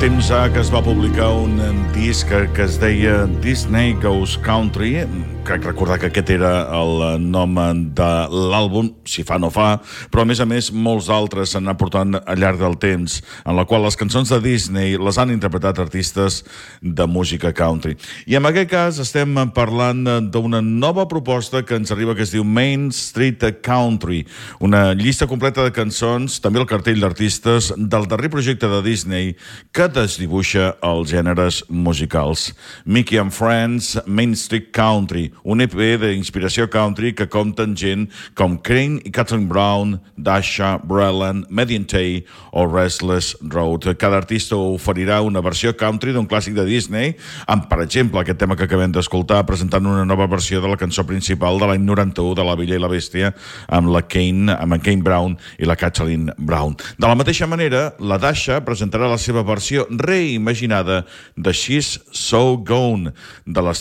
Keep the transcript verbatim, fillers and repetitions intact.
temps ha que es va publicar un disc que es deia Disney Goes Country. Crec recordar que aquest era el nom de l'àlbum, si fa no fa, però a més a més molts altres s'han anat portant al llarg del temps, en la qual les cançons de Disney les han interpretat artistes de música country. I en aquest cas estem parlant d'una nova proposta que ens arriba, que es diu Main Street Country, una llista completa de cançons, també el cartell d'artistes del darrer projecte de Disney que desdibuixa els gèneres musicals. Mickey and Friends, Main Street Country, un E P d'inspiració country que compta amb gent com Crane i Kathleen Brown, Dasha, Breland, Median Tay o Restless Road. Cada artista oferirà una versió country d'un clàssic de Disney, amb, per exemple, aquest tema que acabem d'escoltar, presentant una nova versió de la cançó principal de l'any noranta-u de La Bella i la Bèstia, amb la Kane, amb en Kane Brown i la Kathleen Brown. De la mateixa manera, la Dasha presentarà la seva versió reimaginada de She's So Gone, de les